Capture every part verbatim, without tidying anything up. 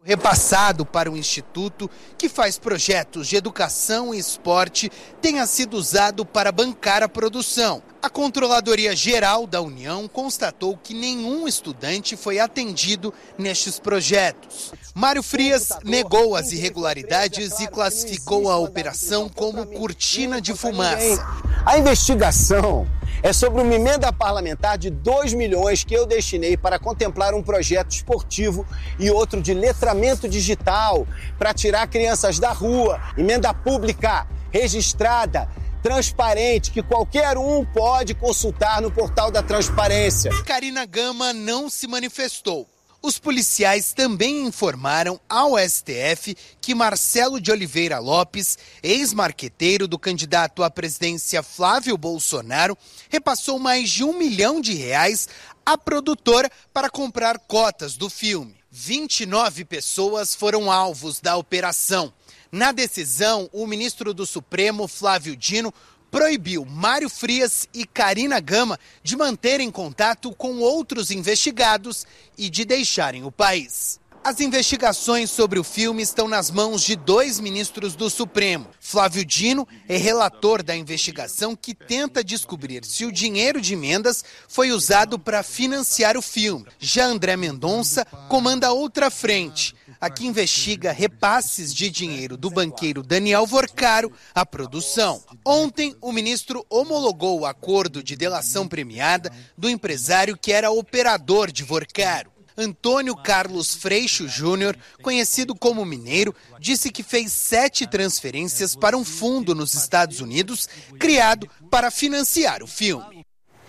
repassado para o Instituto, que faz projetos de educação e esporte, tenha sido usado para bancar a produção. A Controladoria Geral da União constatou que nenhum estudante foi atendido nestes projetos. Mário Frias negou as irregularidades e classificou a operação como cortina de fumaça. A investigação é sobre uma emenda parlamentar de dois milhões que eu destinei para contemplar um projeto esportivo e outro de letramento digital para tirar crianças da rua. Emenda pública, registrada, transparente, que qualquer um pode consultar no portal da transparência. Karina Gama não se manifestou. Os policiais também informaram ao S T F que Marcelo de Oliveira Lopes, ex-marqueteiro do candidato à presidência Flávio Bolsonaro, repassou mais de um milhão de reais à produtora para comprar cotas do filme. vinte e nove pessoas foram alvos da operação. Na decisão, o ministro do Supremo, Flávio Dino, proibiu Mário Frias e Karina Gama de manterem contato com outros investigados e de deixarem o país. As investigações sobre o filme estão nas mãos de dois ministros do Supremo. Flávio Dino é relator da investigação que tenta descobrir se o dinheiro de emendas foi usado para financiar o filme. Já André Mendonça comanda outra frente, a que investiga repasses de dinheiro do banqueiro Daniel Vorcaro à produção. Ontem, o ministro homologou o acordo de delação premiada do empresário que era operador de Vorcaro. Antônio Carlos Freixo Júnior, conhecido como Mineiro, disse que fez sete transferências para um fundo nos Estados Unidos, criado para financiar o filme.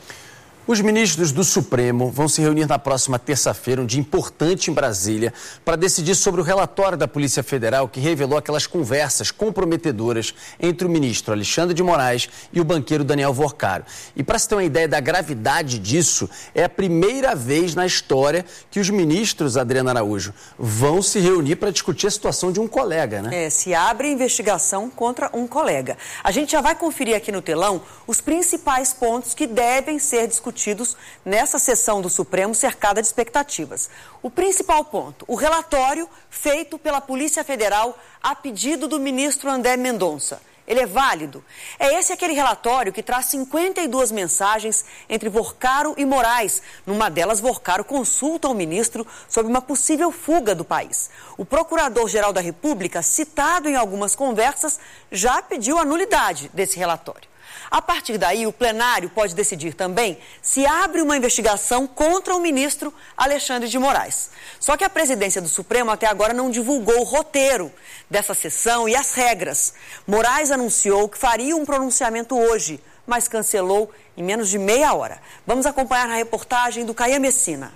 Os ministros do Supremo vão se reunir na próxima terça-feira, um dia importante em Brasília, para decidir sobre o relatório da Polícia Federal que revelou aquelas conversas comprometedoras entre o ministro Alexandre de Moraes e o banqueiro Daniel Vorcaro. E para se ter uma ideia da gravidade disso, é a primeira vez na história que os ministros, Adriana Araújo, vão se reunir para discutir a situação de um colega, né? É, se abre investigação contra um colega. A gente já vai conferir aqui no telão os principais pontos que devem ser discutidos nessa sessão do Supremo cercada de expectativas. O principal ponto, o relatório feito pela Polícia Federal a pedido do ministro André Mendonça. Ele é válido? É esse aquele relatório que traz cinquenta e duas mensagens entre Vorcaro e Moraes. Numa delas, Vorcaro consulta o ministro sobre uma possível fuga do país. O Procurador-Geral da República, citado em algumas conversas, já pediu a nulidade desse relatório. A partir daí, o plenário pode decidir também se abre uma investigação contra o ministro Alexandre de Moraes. Só que a presidência do Supremo até agora não divulgou o roteiro dessa sessão e as regras. Moraes anunciou que faria um pronunciamento hoje, mas cancelou em menos de meia hora. Vamos acompanhar na reportagem do Caia Messina.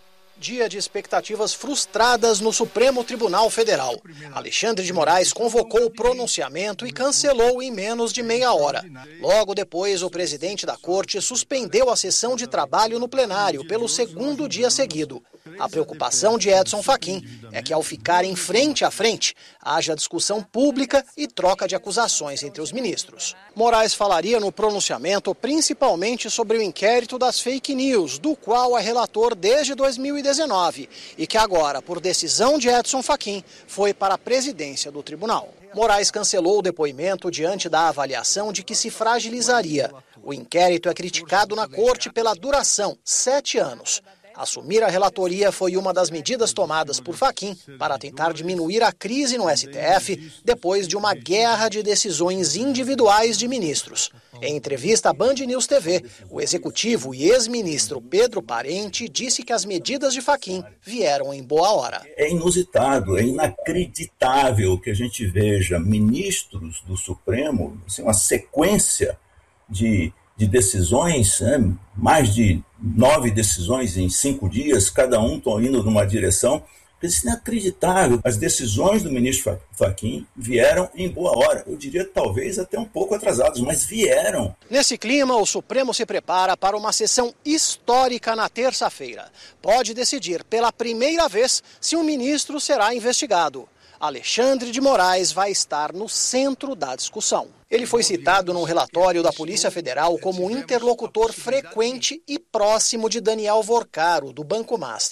Dia de expectativas frustradas no Supremo Tribunal Federal. Alexandre de Moraes convocou o pronunciamento e cancelou em menos de meia hora. Logo depois, o presidente da corte suspendeu a sessão de trabalho no plenário pelo segundo dia seguido. A preocupação de Edson Fachin é que, ao ficarem frente a frente, haja discussão pública e troca de acusações entre os ministros. Moraes falaria no pronunciamento principalmente sobre o inquérito das fake news, do qual é relator desde dois mil e dezenove e que agora, por decisão de Edson Fachin, foi para a presidência do tribunal. Moraes cancelou o depoimento diante da avaliação de que se fragilizaria. O inquérito é criticado na corte pela duração, sete anos. Assumir a relatoria foi uma das medidas tomadas por Fachin para tentar diminuir a crise no S T F depois de uma guerra de decisões individuais de ministros. Em entrevista à Band News T V, o executivo e ex-ministro Pedro Parente disse que as medidas de Fachin vieram em boa hora. É inusitado, é inacreditável que a gente veja ministros do Supremo, assim, uma sequência de... de decisões, né? Mais de nove decisões em cinco dias, cada um está indo numa direção. Isso é inacreditável. As decisões do ministro Fachin vieram em boa hora. Eu diria talvez até um pouco atrasadas, mas vieram. Nesse clima, o Supremo se prepara para uma sessão histórica na terça-feira. Pode decidir pela primeira vez se um ministro será investigado. Alexandre de Moraes vai estar no centro da discussão. Ele foi citado no relatório da Polícia Federal como interlocutor frequente e próximo de Daniel Vorcaro, do Banco Master.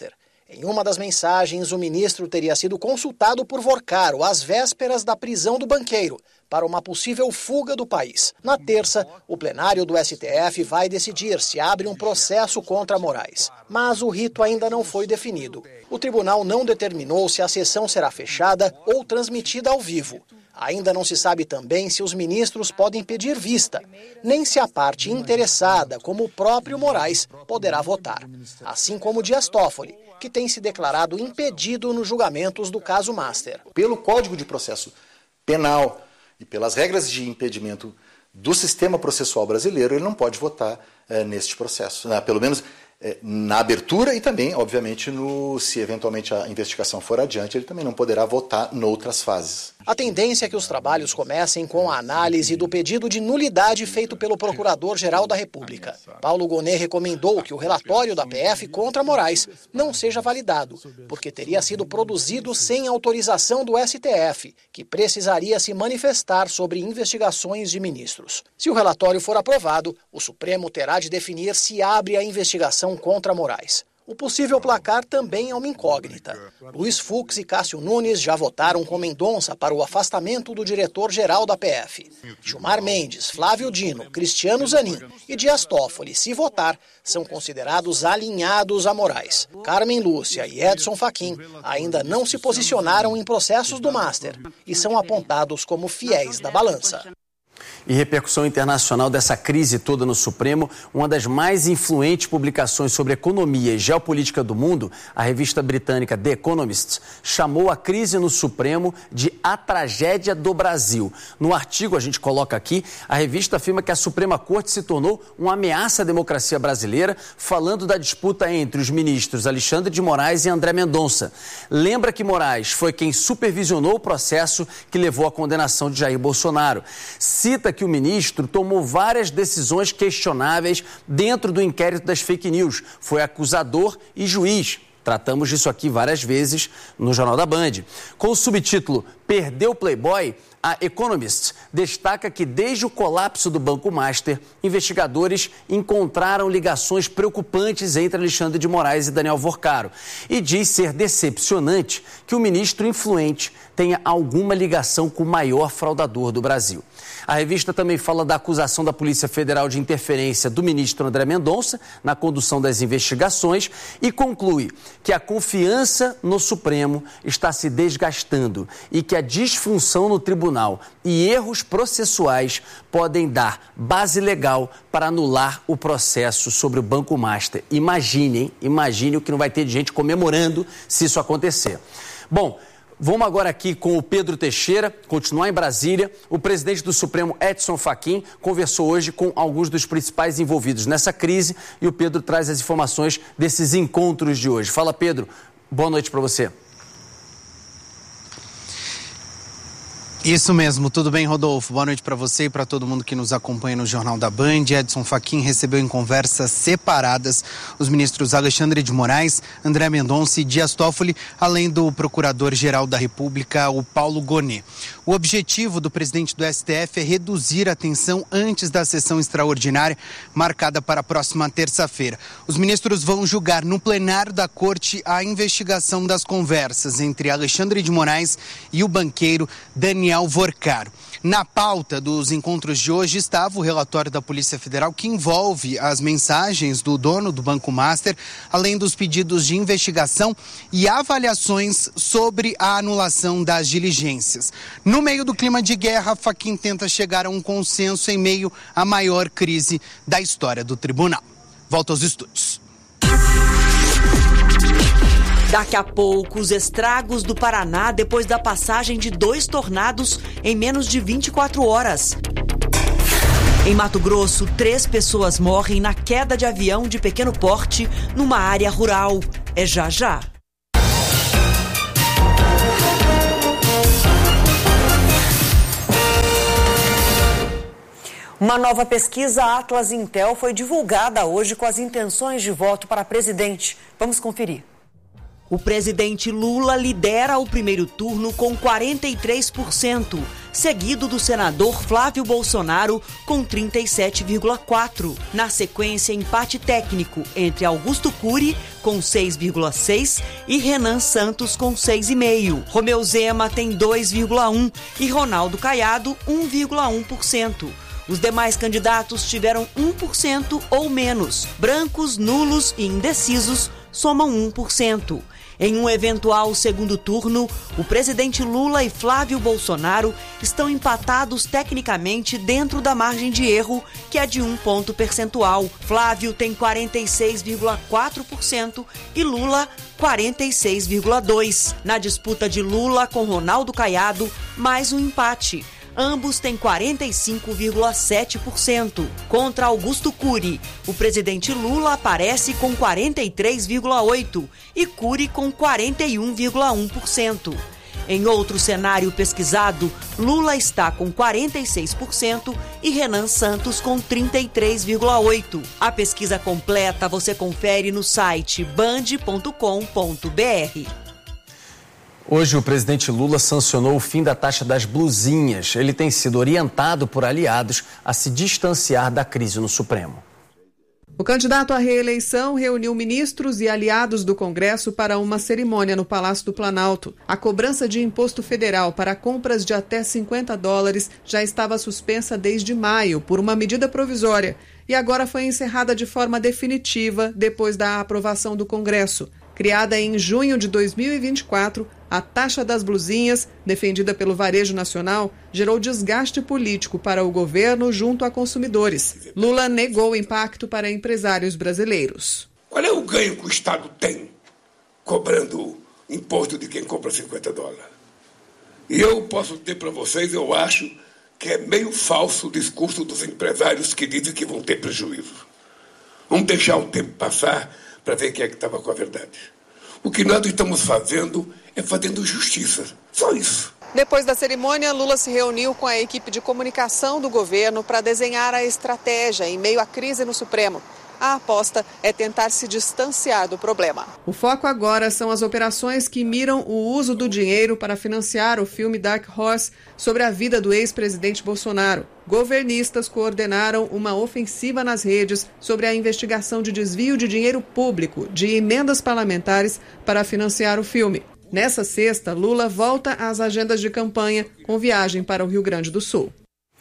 Em uma das mensagens, o ministro teria sido consultado por Vorcaro às vésperas da prisão do banqueiro, para uma possível fuga do país. Na terça, o plenário do S T F vai decidir se abre um processo contra Moraes. Mas o rito ainda não foi definido. O tribunal não determinou se a sessão será fechada ou transmitida ao vivo. Ainda não se sabe também se os ministros podem pedir vista, nem se a parte interessada, como o próprio Moraes, poderá votar. Assim como Dias Toffoli, que tem se declarado impedido nos julgamentos do caso Master. Pelo Código de Processo Penal e pelas regras de impedimento do sistema processual brasileiro, ele não pode votar é, neste processo, né? Pelo menos é, na abertura e também, obviamente, no, se eventualmente a investigação for adiante, ele também não poderá votar noutras fases. A tendência é que os trabalhos comecem com a análise do pedido de nulidade feito pelo Procurador-Geral da República. Paulo Gonet recomendou que o relatório da P F contra Moraes não seja validado, porque teria sido produzido sem autorização do S T F, que precisaria se manifestar sobre investigações de ministros. Se o relatório for aprovado, o Supremo terá de definir se abre a investigação contra Moraes. O possível placar também é uma incógnita. Luiz Fux e Cássio Nunes já votaram com Mendonça para o afastamento do diretor-geral da P F. Gilmar Mendes, Flávio Dino, Cristiano Zanin e Dias Toffoli, se votar, são considerados alinhados a Moraes. Carmen Lúcia e Edson Fachin ainda não se posicionaram em processos do Master e são apontados como fiéis da balança. E repercussão internacional dessa crise toda no Supremo, uma das mais influentes publicações sobre economia e geopolítica do mundo, a revista britânica The Economist, chamou a crise no Supremo de a tragédia do Brasil. No artigo, a gente coloca aqui, a revista afirma que a Suprema Corte se tornou uma ameaça à democracia brasileira, falando da disputa entre os ministros Alexandre de Moraes e André Mendonça. Lembra que Moraes foi quem supervisionou o processo que levou à condenação de Jair Bolsonaro. Cita que o ministro tomou várias decisões questionáveis dentro do inquérito das fake news. Foi acusador e juiz. Tratamos disso aqui várias vezes no Jornal da Band. Com o subtítulo Perdeu o Playboy, a Economist destaca que desde o colapso do Banco Master, investigadores encontraram ligações preocupantes entre Alexandre de Moraes e Daniel Vorcaro e diz ser decepcionante que o ministro influente tenha alguma ligação com o maior fraudador do Brasil. A revista também fala da acusação da Polícia Federal de interferência do ministro André Mendonça na condução das investigações e conclui que a confiança no Supremo está se desgastando e que a disfunção no tribunal e erros processuais podem dar base legal para anular o processo sobre o Banco Master. Imaginem, imagine o que não vai ter de gente comemorando se isso acontecer. Bom, vamos agora aqui com o Pedro Teixeira, continuar em Brasília. O presidente do Supremo, Edson Fachin, conversou hoje com alguns dos principais envolvidos nessa crise e o Pedro traz as informações desses encontros de hoje. Fala, Pedro. Boa noite para você. Isso mesmo, tudo bem, Rodolfo? Boa noite para você e para todo mundo que nos acompanha no Jornal da Band. Edson Fachin recebeu em conversas separadas os ministros Alexandre de Moraes, André Mendonça e Dias Toffoli, além do Procurador-Geral da República, o Paulo Gonet. O objetivo do presidente do S T F é reduzir a tensão antes da sessão extraordinária marcada para a próxima terça-feira. Os ministros vão julgar no plenário da Corte a investigação das conversas entre Alexandre de Moraes e o banqueiro Daniel Vorcaro. Na pauta dos encontros de hoje estava o relatório da Polícia Federal que envolve as mensagens do dono do Banco Master, além dos pedidos de investigação e avaliações sobre a anulação das diligências. No meio do clima de guerra, Fachin tenta chegar a um consenso em meio à maior crise da história do tribunal. Volta aos estúdios. Daqui a pouco, os estragos do Paraná depois da passagem de dois tornados em menos de vinte e quatro horas. Em Mato Grosso, três pessoas morrem na queda de avião de pequeno porte numa área rural. É já já. Uma nova pesquisa Atlas Intel foi divulgada hoje com as intenções de voto para presidente. Vamos conferir. O presidente Lula lidera o primeiro turno com quarenta e três por cento, seguido do senador Flávio Bolsonaro com trinta e sete vírgula quatro por cento. Na sequência, empate técnico entre Augusto Cury com seis vírgula seis por cento e Renan Santos com seis vírgula cinco por cento. Romeu Zema tem dois vírgula um por cento e Ronaldo Caiado um vírgula um por cento. Os demais candidatos tiveram um por cento ou menos. Brancos, nulos e indecisos somam um por cento. Em um eventual segundo turno, o presidente Lula e Flávio Bolsonaro estão empatados tecnicamente dentro da margem de erro, que é de um ponto percentual. Flávio tem quarenta e seis vírgula quatro por cento e Lula quarenta e seis vírgula dois por cento. Na disputa de Lula com Ronaldo Caiado, mais um empate. Ambos têm quarenta e cinco vírgula sete por cento. Contra Augusto Cury, o presidente Lula aparece com quarenta e três vírgula oito por cento e Cury com quarenta e um vírgula um por cento. Em outro cenário pesquisado, Lula está com quarenta e seis por cento e Renan Santos com trinta e três vírgula oito por cento. A pesquisa completa você confere no site band ponto com ponto br. Hoje, o presidente Lula sancionou o fim da taxa das blusinhas. Ele tem sido orientado por aliados a se distanciar da crise no Supremo. O candidato à reeleição reuniu ministros e aliados do Congresso para uma cerimônia no Palácio do Planalto. A cobrança de imposto federal para compras de até cinquenta dólares já estava suspensa desde maio por uma medida provisória e agora foi encerrada de forma definitiva depois da aprovação do Congresso. Criada em junho de dois mil e vinte e quatro, a taxa das blusinhas, defendida pelo Varejo Nacional, gerou desgaste político para o governo junto a consumidores. Lula negou o impacto para empresários brasileiros. Qual é o ganho que o Estado tem cobrando imposto de quem compra cinquenta dólares? E eu posso dizer para vocês, eu acho que é meio falso o discurso dos empresários que dizem que vão ter prejuízo. Vamos deixar o tempo passar para ver quem é que estava com a verdade. O que nós estamos fazendo é fazendo justiça, só isso. Depois da cerimônia, Lula se reuniu com a equipe de comunicação do governo para desenhar a estratégia em meio à crise no Supremo. A aposta é tentar se distanciar do problema. O foco agora são as operações que miram o uso do dinheiro para financiar o filme Dark Horse sobre a vida do ex-presidente Bolsonaro. Governistas coordenaram uma ofensiva nas redes sobre a investigação de desvio de dinheiro público de emendas parlamentares para financiar o filme. Nessa sexta, Lula volta às agendas de campanha com viagem para o Rio Grande do Sul.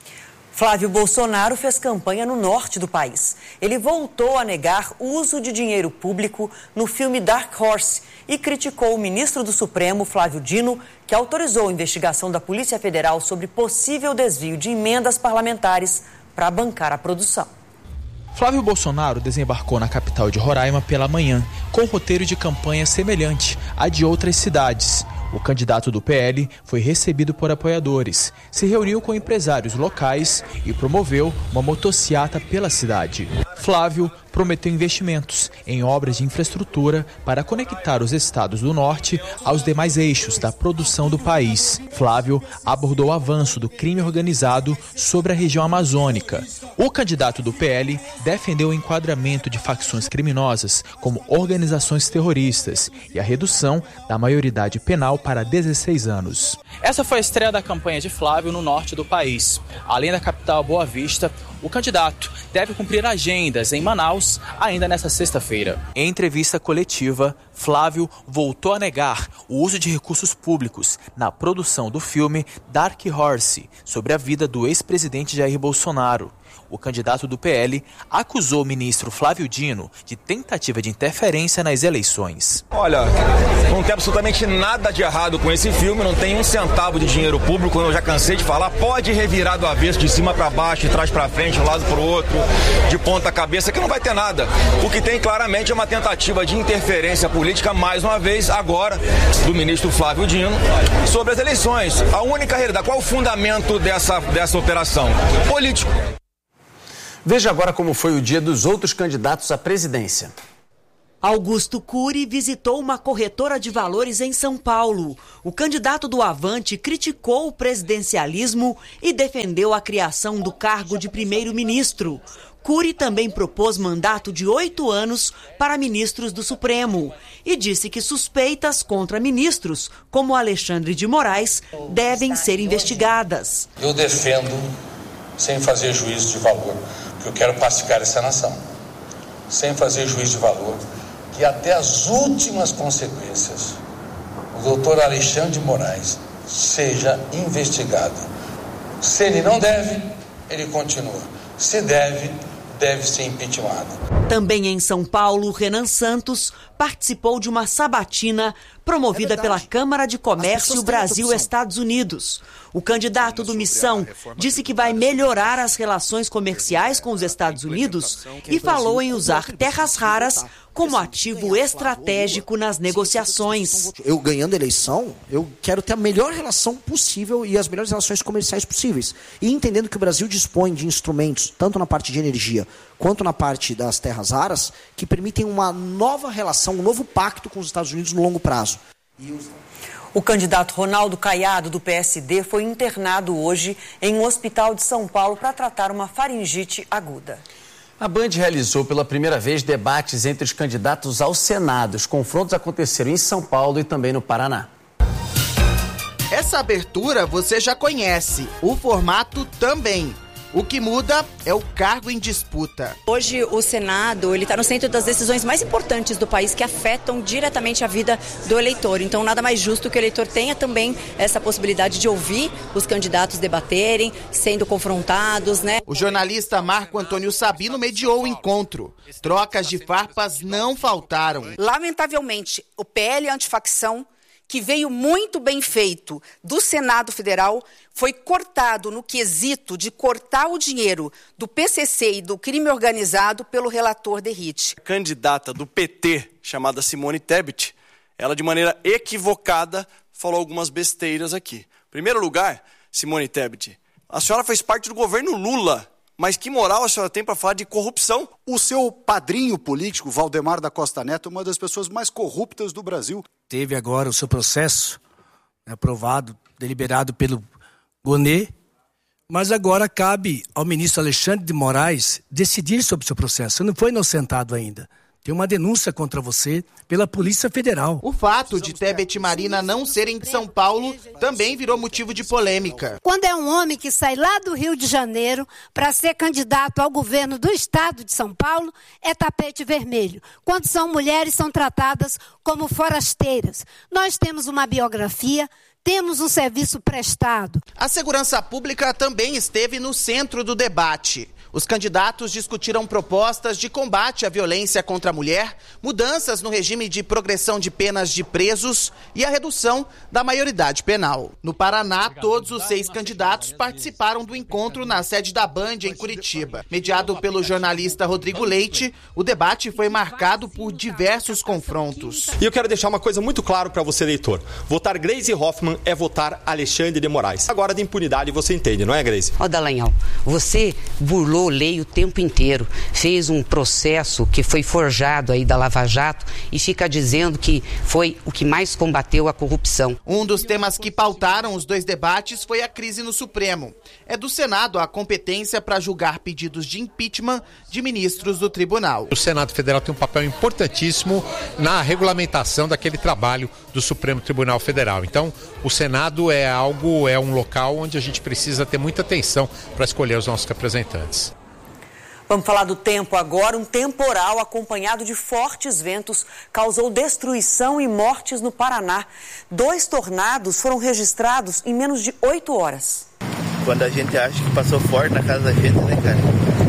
Flávio Bolsonaro fez campanha no norte do país. Ele voltou a negar o uso de dinheiro público no filme Dark Horse e criticou o ministro do Supremo, Flávio Dino, que autorizou a investigação da Polícia Federal sobre possível desvio de emendas parlamentares para bancar a produção. Flávio Bolsonaro desembarcou na capital de Roraima pela manhã, com roteiro de campanha semelhante à de outras cidades. O candidato do P L foi recebido por apoiadores, se reuniu com empresários locais e promoveu uma motociata pela cidade. Flávio prometeu investimentos em obras de infraestrutura para conectar os estados do norte aos demais eixos da produção do país. Flávio abordou o avanço do crime organizado sobre a região amazônica. O candidato do P L defendeu o enquadramento de facções criminosas como organizações terroristas e a redução da maioridade penal para dezesseis anos. Essa foi a estreia da campanha de Flávio no norte do país. Além da capital Boa Vista, o candidato deve cumprir agendas em Manaus ainda nesta sexta-feira. Em entrevista coletiva, Flávio voltou a negar o uso de recursos públicos na produção do filme Dark Horse, sobre a vida do ex-presidente Jair Bolsonaro. O candidato do P L acusou o ministro Flávio Dino de tentativa de interferência nas eleições. Olha, não tem absolutamente nada de errado com esse filme, não tem um centavo de dinheiro público, como eu já cansei de falar. Pode revirar do avesso, de cima para baixo, de trás para frente, de um lado para o outro, de ponta cabeça, que não vai ter nada. O que tem claramente é uma tentativa de interferência política, mais uma vez, agora, do ministro Flávio Dino, sobre as eleições. A única realidade, qual é o fundamento dessa, dessa operação? Político. Veja agora como foi o dia dos outros candidatos à presidência. Augusto Cury visitou uma corretora de valores em São Paulo. O candidato do Avante criticou o presidencialismo e defendeu a criação do cargo de primeiro-ministro. Cury também propôs mandato de oito anos para ministros do Supremo e disse que suspeitas contra ministros, como Alexandre de Moraes, devem ser investigadas. Eu defendo, sem fazer juízo de valor, porque eu quero pacificar essa nação, sem fazer juízo de valor, que até as últimas consequências o doutor Alexandre de Moraes seja investigado. Se ele não deve, ele continua. Se deve, deve ser impeachmentado. Também em São Paulo, Renan Santos participou de uma sabatina promovida é pela Câmara de Comércio Brasil-Estados Unidos. O candidato do Missão disse que vai melhorar as relações comerciais com os Estados Unidos e falou em usar terras raras como ativo estratégico nas negociações. Eu ganhando a eleição, eu quero ter a melhor relação possível e as melhores relações comerciais possíveis. E entendendo que o Brasil dispõe de instrumentos, tanto na parte de energia quanto na parte das terras raras, que permitem uma nova relação, um novo pacto com os Estados Unidos no longo prazo. O candidato Ronaldo Caiado, do P S D, foi internado hoje em um hospital de São Paulo para tratar uma faringite aguda. A Band realizou pela primeira vez debates entre os candidatos ao Senado. Os confrontos aconteceram em São Paulo e também no Paraná. Essa abertura você já conhece, o formato também. O que muda é o cargo em disputa. Hoje o Senado ele está no centro das decisões mais importantes do país que afetam diretamente a vida do eleitor. Então nada mais justo que o eleitor tenha também essa possibilidade de ouvir os candidatos debaterem, sendo confrontados, né? O jornalista Marco Antônio Sabino mediou o encontro. Trocas de farpas não faltaram. Lamentavelmente, o P L antifacção, que veio muito bem feito do Senado Federal, foi cortado no quesito de cortar o dinheiro do P C C e do crime organizado pelo relator Derrite. A candidata do P T, chamada Simone Tebet, ela de maneira equivocada falou algumas besteiras aqui. Em primeiro lugar, Simone Tebet, a senhora fez parte do governo Lula. Mas que moral a senhora tem para falar de corrupção? O seu padrinho político, Valdemar da Costa Neto, é uma das pessoas mais corruptas do Brasil. Teve agora o seu processo aprovado, deliberado pelo Bonet, mas agora cabe ao ministro Alexandre de Moraes decidir sobre o seu processo. Você não foi inocentado ainda. Tem uma denúncia contra você pela Polícia Federal. O fato de Tebet e Marina não serem de São Paulo também virou motivo de polêmica. Quando é um homem que sai lá do Rio de Janeiro para ser candidato ao governo do estado de São Paulo, é tapete vermelho. Quando são mulheres, são tratadas como forasteiras. Nós temos uma biografia, temos um serviço prestado. A segurança pública também esteve no centro do debate. Os candidatos discutiram propostas de combate à violência contra a mulher, mudanças no regime de progressão de penas de presos e a redução da maioridade penal. No Paraná, todos os seis candidatos participaram do encontro na sede da Band, em Curitiba. Mediado pelo jornalista Rodrigo Leite, o debate foi marcado por diversos confrontos. E eu quero deixar uma coisa muito clara para você, leitor. Votar Gleisi Hoffmann é votar Alexandre de Moraes. Agora, de impunidade, você entende, não é, Gleisi? Ó, Dallagnol, você burlou lei o tempo inteiro, fez um processo que foi forjado aí da Lava Jato e fica dizendo que foi o que mais combateu a corrupção. Um dos temas que pautaram os dois debates foi a crise no Supremo. É do Senado a competência para julgar pedidos de impeachment de ministros do tribunal. O Senado Federal tem um papel importantíssimo na regulamentação daquele trabalho do Supremo Tribunal Federal. Então, o Senado é algo, é um local onde a gente precisa ter muita atenção para escolher os nossos representantes. Vamos falar do tempo agora. Um temporal acompanhado de fortes ventos causou destruição e mortes no Paraná. Dois tornados foram registrados em menos de oito horas. Quando a gente acha que passou forte na casa da gente, né, cara?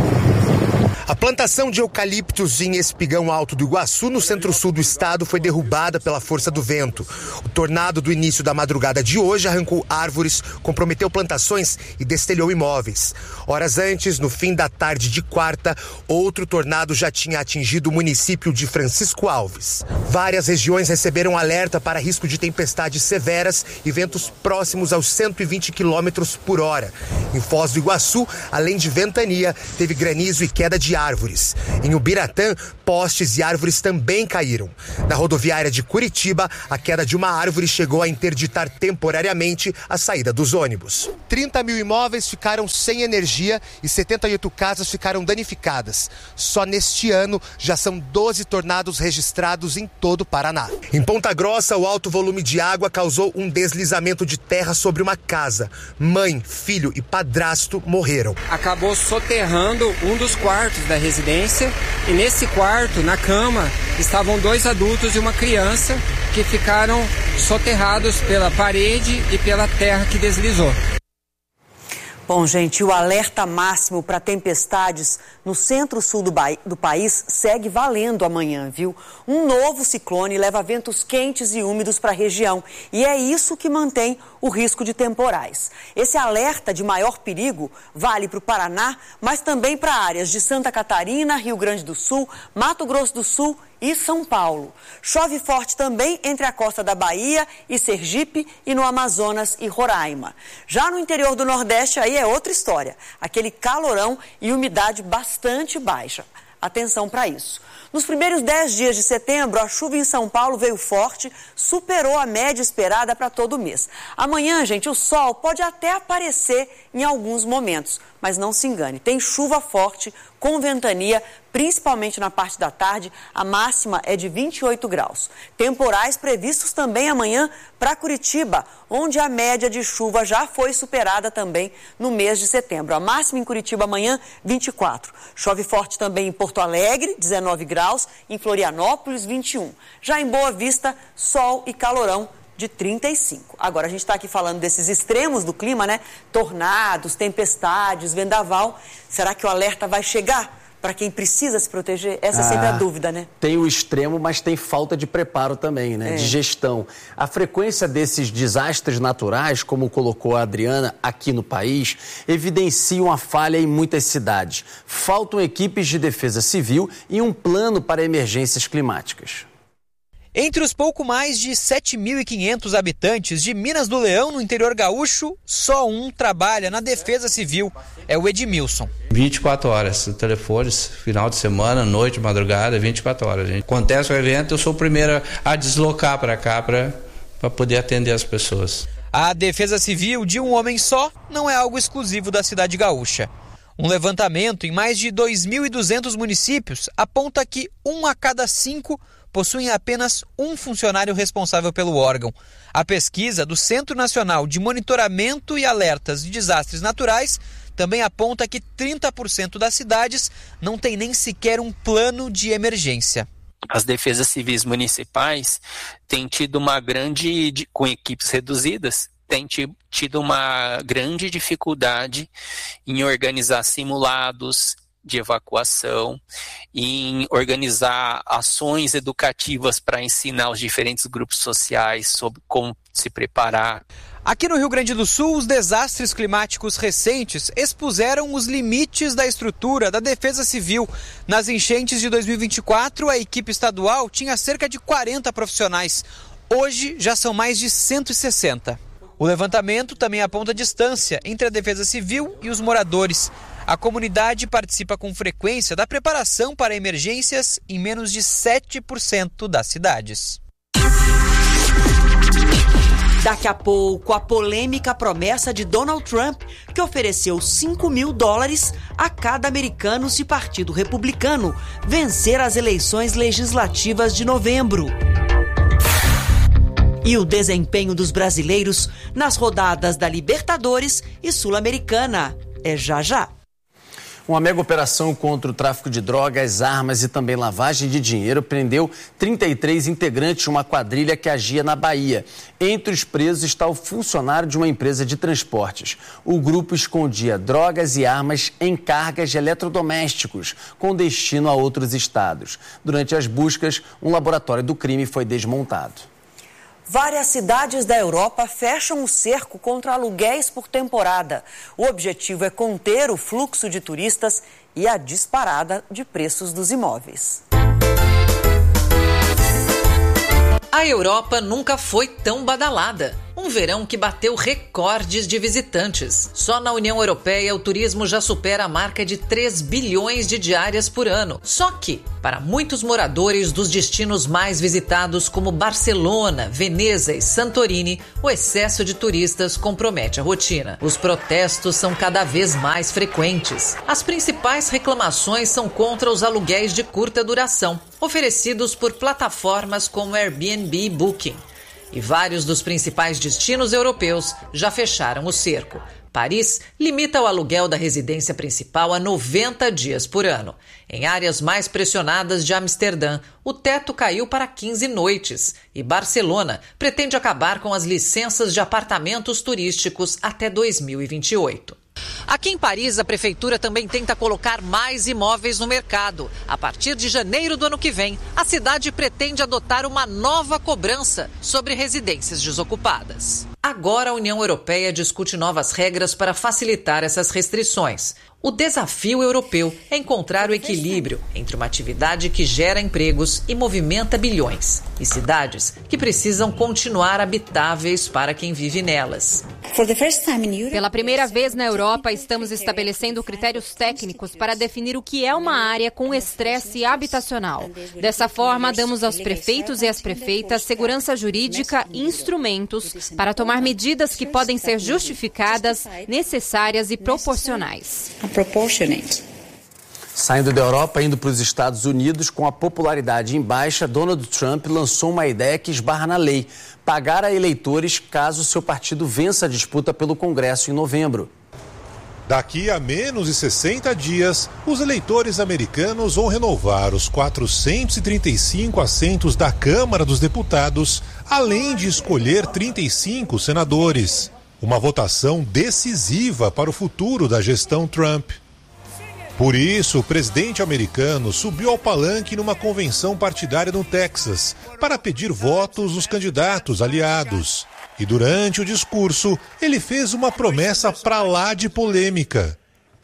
A plantação de eucaliptos em Espigão Alto do Iguaçu, no centro-sul do estado, foi derrubada pela força do vento. O tornado do início da madrugada de hoje arrancou árvores, comprometeu plantações e destelhou imóveis. Horas antes, no fim da tarde de quarta, outro tornado já tinha atingido o município de Francisco Alves. Várias regiões receberam alerta para risco de tempestades severas e ventos próximos aos cento e vinte quilômetros por hora. Em Foz do Iguaçu, além de ventania, teve granizo e queda de árvores. Em Ubiratã, Postes e árvores também caíram. Na rodoviária de Curitiba, a queda de uma árvore chegou a interditar temporariamente a saída dos ônibus. trinta mil imóveis ficaram sem energia e setenta e oito casas ficaram danificadas. Só neste ano já são doze tornados registrados em todo o Paraná. Em Ponta Grossa, o alto volume de água causou um deslizamento de terra sobre uma casa. Mãe, filho e padrasto morreram. Acabou soterrando um dos quartos da residência e nesse quarto, na cama, estavam dois adultos e uma criança que ficaram soterrados pela parede e pela terra que deslizou. Bom, gente, o alerta máximo para tempestades no centro-sul do, do país segue valendo amanhã, viu? Um novo ciclone leva ventos quentes e úmidos para a região e é isso que mantém o risco de temporais. Esse alerta de maior perigo vale para o Paraná, mas também para áreas de Santa Catarina, Rio Grande do Sul, Mato Grosso do Sul e São Paulo. Chove forte também entre a costa da Bahia e Sergipe e no Amazonas e Roraima. Já no interior do Nordeste, aí é outra história. Aquele calorão e umidade bastante baixa. Atenção para isso. Nos primeiros dez dias de setembro, a chuva em São Paulo veio forte, superou a média esperada para todo o mês. Amanhã, gente, o sol pode até aparecer em alguns momentos, mas não se engane, tem chuva forte com ventania, principalmente na parte da tarde, a máxima é de vinte e oito graus. Temporais previstos também amanhã para Curitiba, onde a média de chuva já foi superada também no mês de setembro. A máxima em Curitiba amanhã, vinte e quatro. Chove forte também em Porto Alegre, dezenove graus, em Florianópolis, vinte e um. Já em Boa Vista, sol e calorão de trinta e cinco. Agora, a gente está aqui falando desses extremos do clima, né? Tornados, tempestades, vendaval. Será que o alerta vai chegar para quem precisa se proteger? Essa ah, é sempre a dúvida, né? Tem o extremo, mas tem falta de preparo também, né? É. De gestão. A frequência desses desastres naturais, como colocou a Adriana aqui no país, evidencia uma falha em muitas cidades. Faltam equipes de defesa civil e um plano para emergências climáticas. Entre os pouco mais de sete mil e quinhentos habitantes de Minas do Leão, no interior gaúcho, só um trabalha na defesa civil, é o Edmilson. vinte e quatro horas, telefones, final de semana, noite, madrugada, vinte e quatro horas. Gente. Acontece o evento, eu sou o primeiro a deslocar para cá para poder atender as pessoas. A defesa civil de um homem só não é algo exclusivo da cidade gaúcha. Um levantamento em mais de dois mil e duzentos municípios aponta que um a cada cinco possuem apenas um funcionário responsável pelo órgão. A pesquisa do Centro Nacional de Monitoramento e Alertas de Desastres Naturais também aponta que trinta por cento das cidades não tem nem sequer um plano de emergência. As defesas civis municipais têm tido uma grande, com equipes reduzidas, têm tido uma grande dificuldade em organizar simulados de evacuação, em organizar ações educativas para ensinar os diferentes grupos sociais sobre como se preparar. Aqui no Rio Grande do Sul, os desastres climáticos recentes expuseram os limites da estrutura da Defesa Civil. Nas enchentes de dois mil e vinte e quatro, a equipe estadual tinha cerca de quarenta profissionais. Hoje, já são mais de cento e sessenta. O levantamento também aponta a distância entre a Defesa Civil e os moradores. A comunidade participa com frequência da preparação para emergências em menos de sete por cento das cidades. Daqui a pouco, a polêmica promessa de Donald Trump, que ofereceu cinco mil dólares a cada americano se o Partido Republicano vencer as eleições legislativas de novembro. E o desempenho dos brasileiros nas rodadas da Libertadores e Sul-Americana. É já já. Uma mega operação contra o tráfico de drogas, armas e também lavagem de dinheiro prendeu trinta e três integrantes de uma quadrilha que agia na Bahia. Entre os presos está o funcionário de uma empresa de transportes. O grupo escondia drogas e armas em cargas de eletrodomésticos, com destino a outros estados. Durante as buscas, um laboratório do crime foi desmontado. Várias cidades da Europa fecham o cerco contra aluguéis por temporada. O objetivo é conter o fluxo de turistas e a disparada de preços dos imóveis. A Europa nunca foi tão badalada. Um verão que bateu recordes de visitantes. Só na União Europeia o turismo já supera a marca de três bilhões de diárias por ano. Só que, para muitos moradores dos destinos mais visitados como Barcelona, Veneza e Santorini, o excesso de turistas compromete a rotina. Os protestos são cada vez mais frequentes. As principais reclamações são contra os aluguéis de curta duração, oferecidos por plataformas como Airbnb e Booking. E vários dos principais destinos europeus já fecharam o cerco. Paris limita o aluguel da residência principal a noventa dias por ano. Em áreas mais pressionadas de Amsterdã, o teto caiu para quinze noites. E Barcelona pretende acabar com as licenças de apartamentos turísticos até dois mil e vinte e oito. Aqui em Paris, a prefeitura também tenta colocar mais imóveis no mercado. A partir de janeiro do ano que vem, a cidade pretende adotar uma nova cobrança sobre residências desocupadas. Agora a União Europeia discute novas regras para facilitar essas restrições. O desafio europeu é encontrar o equilíbrio entre uma atividade que gera empregos e movimenta bilhões, e cidades que precisam continuar habitáveis para quem vive nelas. Pela primeira vez na Europa, estamos estabelecendo critérios técnicos para definir o que é uma área com estresse habitacional. Dessa forma, damos aos prefeitos e às prefeitas segurança jurídica e instrumentos para tomar medidas que podem ser justificadas, necessárias e proporcionais. Saindo da Europa, indo para os Estados Unidos, com a popularidade em baixa, Donald Trump lançou uma ideia que esbarra na lei: pagar a eleitores caso seu partido vença a disputa pelo Congresso em novembro. Daqui a menos de sessenta dias, os eleitores americanos vão renovar os quatrocentos e trinta e cinco assentos da Câmara dos Deputados, além de escolher trinta e cinco senadores. Uma votação decisiva para o futuro da gestão Trump. Por isso, o presidente americano subiu ao palanque numa convenção partidária no Texas para pedir votos dos candidatos aliados. E durante o discurso, ele fez uma promessa pra lá de polêmica.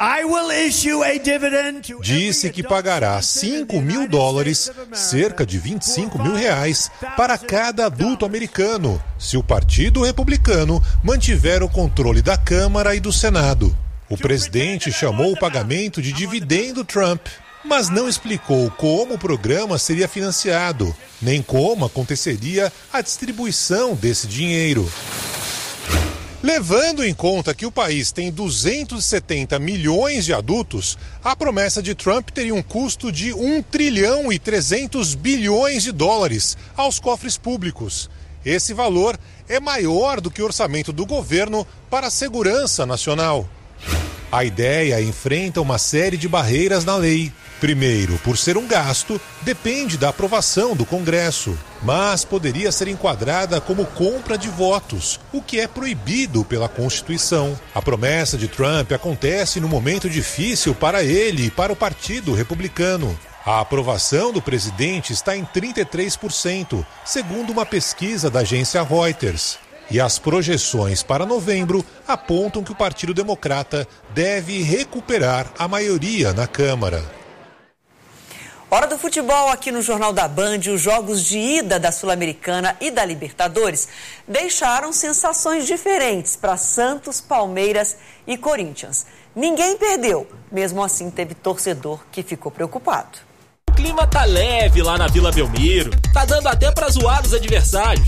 Disse que pagará cinco mil dólares, cerca de vinte e cinco mil reais, para cada adulto americano, se o Partido Republicano mantiver o controle da Câmara e do Senado. O presidente chamou o pagamento de dividendo Trump, mas não explicou como o programa seria financiado, nem como aconteceria a distribuição desse dinheiro. Levando em conta que o país tem duzentos e setenta milhões de adultos, a promessa de Trump teria um custo de um trilhão e trezentos bilhões de dólares aos cofres públicos. Esse valor é maior do que o orçamento do governo para a segurança nacional. A ideia enfrenta uma série de barreiras na lei. Primeiro, por ser um gasto, depende da aprovação do Congresso, mas poderia ser enquadrada como compra de votos, o que é proibido pela Constituição. A promessa de Trump acontece num momento difícil para ele e para o Partido Republicano. A aprovação do presidente está em trinta e três por cento, segundo uma pesquisa da agência Reuters. E as projeções para novembro apontam que o Partido Democrata deve recuperar a maioria na Câmara. Hora do futebol aqui no Jornal da Band. Os jogos de ida da Sul-Americana e da Libertadores deixaram sensações diferentes para Santos, Palmeiras e Corinthians. Ninguém perdeu, mesmo assim teve torcedor que ficou preocupado. O clima tá leve lá na Vila Belmiro, tá dando até para zoar os adversários.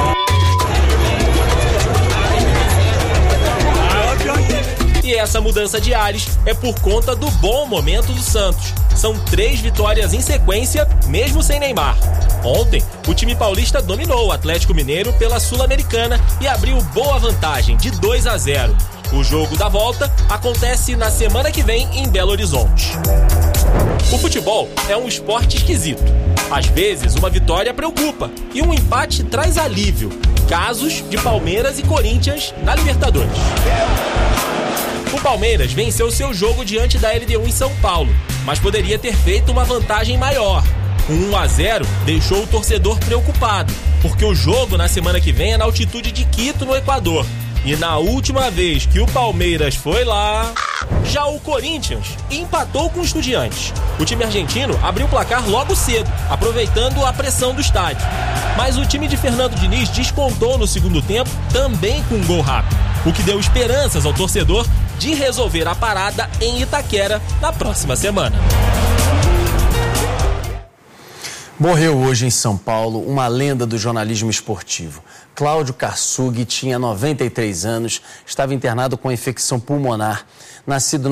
E essa mudança de ares é por conta do bom momento do Santos. São três vitórias em sequência, mesmo sem Neymar. Ontem, o time paulista dominou o Atlético Mineiro pela Sul-Americana e abriu boa vantagem de dois a zero. O jogo da volta acontece na semana que vem em Belo Horizonte. O futebol é um esporte esquisito. Às vezes, uma vitória preocupa e um empate traz alívio. Casos de Palmeiras e Corinthians na Libertadores. O Palmeiras venceu seu jogo diante da L D U em São Paulo, mas poderia ter feito uma vantagem maior. O um a zero deixou o torcedor preocupado, porque o jogo na semana que vem é na altitude de Quito, no Equador. E na última vez que o Palmeiras foi lá, já o Corinthians empatou com o Estudiantes. O time argentino abriu o placar logo cedo, aproveitando a pressão do estádio. Mas o time de Fernando Diniz descontou no segundo tempo, também com um gol rápido, o que deu esperanças ao torcedor de resolver a parada em Itaquera na próxima semana. Morreu hoje em São Paulo uma lenda do jornalismo esportivo. Cláudio Karsug tinha noventa e três anos, estava internado com infecção pulmonar. Nascido na